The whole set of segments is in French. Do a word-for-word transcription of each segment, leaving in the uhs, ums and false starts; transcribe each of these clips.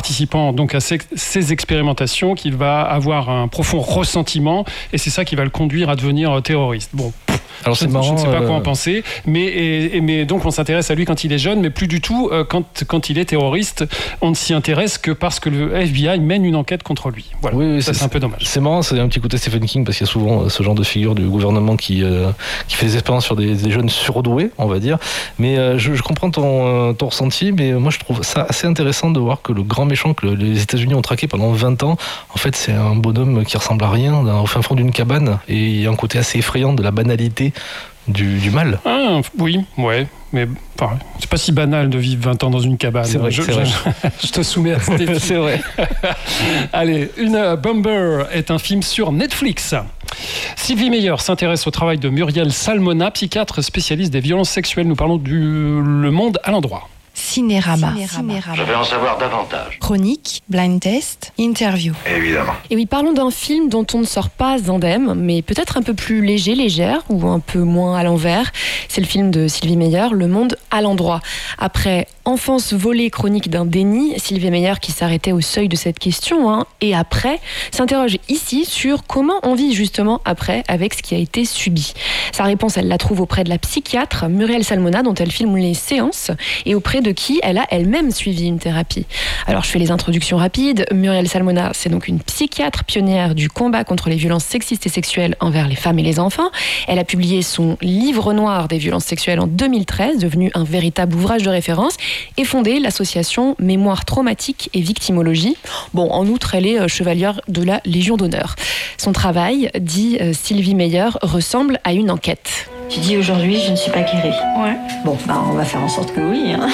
participant donc à ces, ces expérimentations qu'il va avoir un profond ressentiment et c'est ça qui va le conduire à devenir terroriste. Bon. Alors je, c'est marrant, je ne sais pas quoi en penser, mais, et, et, mais donc on s'intéresse à lui quand il est jeune, mais plus du tout euh, quand, quand il est terroriste. On ne s'y intéresse que parce que le F B I mène une enquête contre lui. Voilà. Oui, oui, ça c'est, c'est un peu dommage. C'est marrant, c'est un petit côté Stephen King parce qu'il y a souvent ce genre de figure du gouvernement qui, euh, qui fait des expériences sur des, des jeunes surdoués, on va dire. Mais euh, je, je comprends ton, ton ressenti, mais moi je trouve ça assez intéressant de voir que le grand méchant que les États-Unis ont traqué pendant vingt ans, en fait c'est un bonhomme qui ressemble à rien, au fin fond d'une cabane, et il y a un côté assez effrayant de la banalité Du, du mal. Ah, oui, ouais, mais enfin, c'est pas si banal de vivre vingt ans dans une cabane. C'est vrai, je, c'est je, vrai. je, je te soumets à ce défi. C'est vrai. Allez, une Bomber est un film sur Netflix. Sylvie Meyer s'intéresse au travail de Muriel Salmona, psychiatre spécialiste des violences sexuelles. Nous parlons du Le Monde à l'endroit. Cinérama. Cinérama. Je vais en savoir davantage. Chronique, blind test, interview. Évidemment. Et oui, parlons d'un film dont on ne sort pas indemne, mais peut-être un peu plus léger, légère, ou un peu moins à l'envers. C'est le film de Sylvie Meyer, Le Monde à l'endroit. Après Enfance volée, chronique d'un déni, Sylvie Meyer, qui s'arrêtait au seuil de cette question, hein, et après, s'interroge ici sur comment on vit justement après avec ce qui a été subi. Sa réponse, elle la trouve auprès de la psychiatre Muriel Salmona, dont elle filme les séances, et auprès de qui elle a elle-même suivi une thérapie. Alors je fais les introductions rapides. Muriel Salmona, c'est donc une psychiatre pionnière du combat contre les violences sexistes et sexuelles envers les femmes et les enfants. Elle a publié son livre noir des violences sexuelles en deux mille treize, devenu un véritable ouvrage de référence, et fondé l'association Mémoire traumatique et victimologie. Bon, en outre, elle est chevalière de la Légion d'honneur. Son travail, dit Sylvie Meyer, ressemble à une enquête. Tu dis aujourd'hui, je ne suis pas guérie. Ouais. Bon, bah, on va faire en sorte que oui. Hein.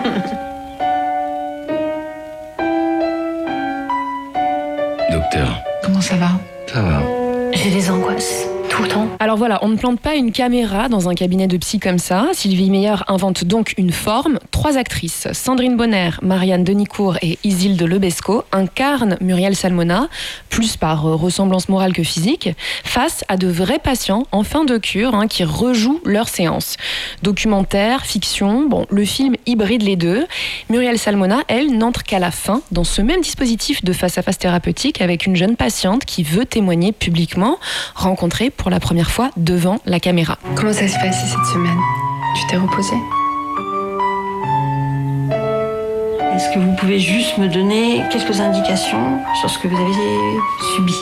Docteur. Comment ça va? Ça va. J'ai des angoisses. Tout le temps. Alors voilà, on ne plante pas une caméra dans un cabinet de psy comme ça. Sylvie Meyer invente donc une forme. Trois actrices, Sandrine Bonner, Marianne Denicourt et Isilde Lebesco, incarnent Muriel Salmona, plus par ressemblance morale que physique, face à de vrais patients en fin de cure hein, qui rejouent leurs séances. Documentaire, fiction, bon, le film hybride les deux. Muriel Salmona, elle, n'entre qu'à la fin dans ce même dispositif de face-à-face thérapeutique avec une jeune patiente qui veut témoigner publiquement, rencontrée pour la première fois devant la caméra. Comment ça s'est passé cette semaine? Tu t'es reposée? Est-ce que vous pouvez juste me donner quelques indications sur ce que vous avez subi?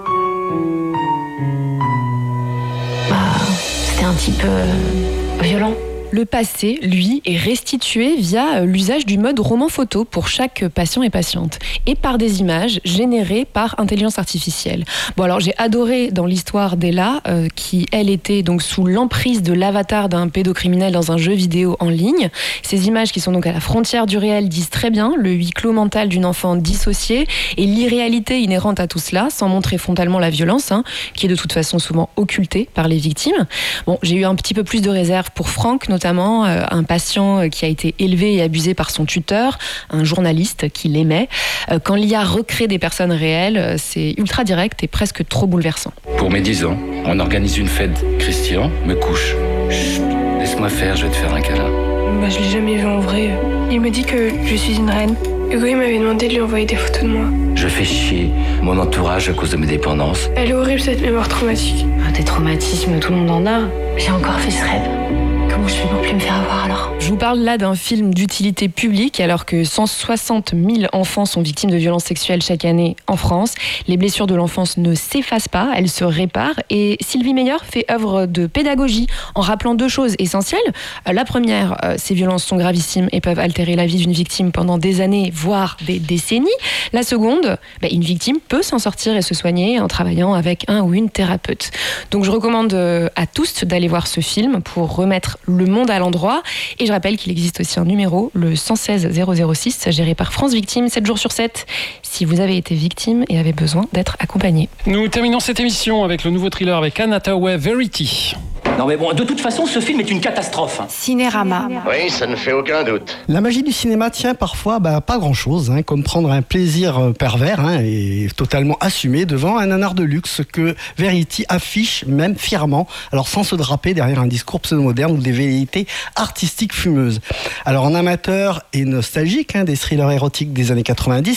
Bah, c'était un petit peu violent. Le passé, lui, est restitué via l'usage du mode roman photo pour chaque patient et patiente, et par des images générées par intelligence artificielle. Bon alors j'ai adoré dans l'histoire d'Ella, euh, qui elle était donc sous l'emprise de l'avatar d'un pédocriminel dans un jeu vidéo en ligne. Ces images qui sont donc à la frontière du réel disent très bien le huis clos mental d'une enfant dissociée et l'irréalité inhérente à tout cela, sans montrer frontalement la violence, hein, qui est de toute façon souvent occultée par les victimes. Bon, j'ai eu un petit peu plus de réserve pour Franck, notamment notamment euh, un patient qui a été élevé et abusé par son tuteur, un journaliste qui l'aimait. Euh, quand l'I A recrée des personnes réelles, c'est ultra direct et presque trop bouleversant. Pour mes dix ans, on organise une fête. Christian me couche. Chut, laisse-moi faire, je vais te faire un câlin. Bah, je l'ai jamais vu en vrai. Il me dit que je suis une reine. Hugo, il m'avait demandé de lui envoyer des photos de moi. Je fais chier mon entourage à cause de mes dépendances. Elle est horrible, cette mémoire traumatique. Ah, des traumatismes, tout le monde en a. J'ai encore fait ce rêve. Comment je fais pour plus me faire avoir alors? Je vous parle là d'un film d'utilité publique alors que cent soixante mille enfants sont victimes de violences sexuelles chaque année en France. Les blessures de l'enfance ne s'effacent pas, elles se réparent et Sylvie Meyer fait œuvre de pédagogie en rappelant deux choses essentielles. La première, ces violences sont gravissimes et peuvent altérer la vie d'une victime pendant des années, voire des décennies. La seconde, bah, une victime peut s'en sortir et se soigner en travaillant avec un ou une thérapeute. Donc je recommande à tous d'aller voir ce film pour remettre Le Monde à l'endroit. Et je rappelle qu'il existe aussi un numéro, le un un six zéro zéro six, géré par France Victime, sept jours sur sept, si vous avez été victime et avez besoin d'être accompagné. Nous terminons cette émission avec le nouveau thriller avec Anne Hathaway, Verity. Non mais bon, de toute façon, ce film est une catastrophe. Cinérama. Oui, ça ne fait aucun doute. La magie du cinéma tient parfois bah, pas grand-chose, hein, comme prendre un plaisir pervers hein, et totalement assumé devant un nanar de luxe que Verity affiche même fièrement, alors sans se draper derrière un discours pseudo-moderne ou des velléités artistiques fumeuses. Alors en amateur et nostalgique hein, des thrillers érotiques des années quatre-vingt-dix,